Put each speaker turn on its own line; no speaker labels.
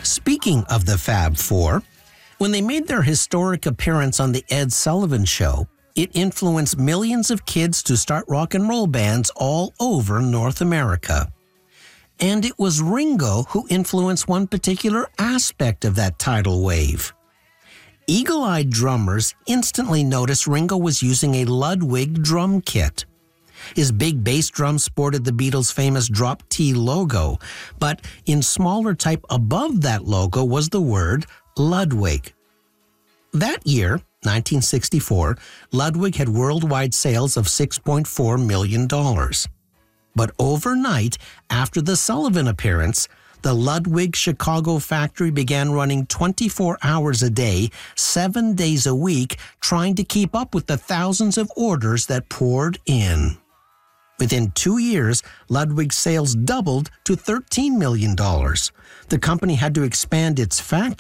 Speaking of the Fab Four, when they made their historic appearance on The Ed Sullivan Show, it influenced millions of kids to start rock and roll bands all over North America. And it was Ringo who influenced one particular aspect of that tidal wave. Eagle-eyed drummers instantly noticed Ringo was using a Ludwig drum kit. His big bass drum sported the Beatles' famous Drop T logo, but in smaller type above that logo was the word Ludwig. That year, 1964, Ludwig had worldwide sales of $6.4 million. But overnight, after the Sullivan appearance, the Ludwig Chicago factory began running 24 hours a day, 7 days a week, trying to keep up with the thousands of orders that poured in. Within 2 years, Ludwig's sales doubled to $13 million. The company had to expand its factory